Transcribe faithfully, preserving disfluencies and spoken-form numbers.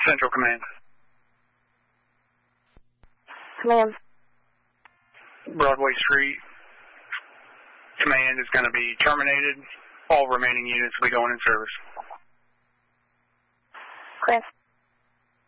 Central Command. Command. Broadway Street. Command is going to be terminated. All remaining units will be going in service. Chris.